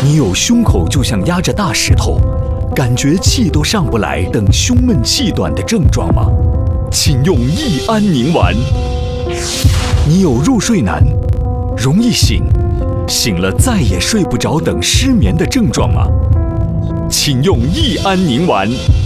你有胸口就像压着大石头，感觉气都上不来等胸闷气短的症状吗？请用益安宁丸。你有入睡难、容易醒、醒了再也睡不着等失眠的症状吗？请用益安宁丸。